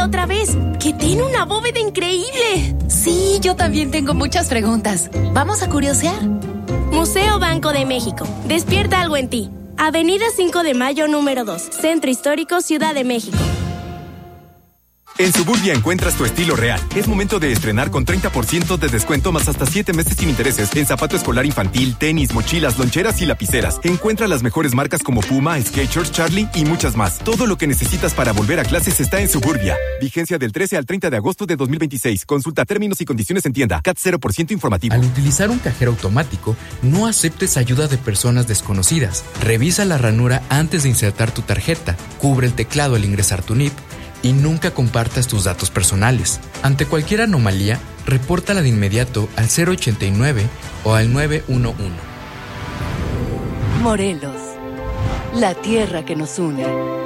la otra vez, que tiene una bóveda increíble. Sí, yo también tengo muchas preguntas. ¿Vamos a curiosear? Museo Banco de México. Despierta algo en ti. Avenida 5 de Mayo, número 2. Centro Histórico, Ciudad de México. En Suburbia encuentras tu estilo real. Es momento de estrenar con 30% de descuento más hasta 7 meses sin intereses en zapato escolar infantil, tenis, mochilas, loncheras y lapiceras. Encuentra las mejores marcas como Puma, Skechers, Charlie y muchas más. Todo lo que necesitas para volver a clases está en Suburbia. Vigencia del 13 al 30 de agosto de 2026. Consulta términos y condiciones en tienda. CAT 0% informativo. Al utilizar un cajero automático, no aceptes ayuda de personas desconocidas. Revisa la ranura antes de insertar tu tarjeta. Cubre el teclado al ingresar tu NIP. Y nunca compartas tus datos personales. Ante cualquier anomalía, repórtala de inmediato al 089 o al 911. Morelos, la tierra que nos une.